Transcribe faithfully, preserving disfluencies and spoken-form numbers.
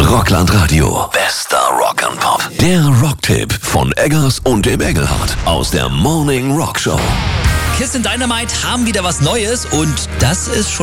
Rockland Radio. Bester Rock and Pop. Der Rocktipp von Eggers und dem Engelhardt aus der Morning Rock Show. Kiss and Dynamite haben wieder was Neues und das ist schon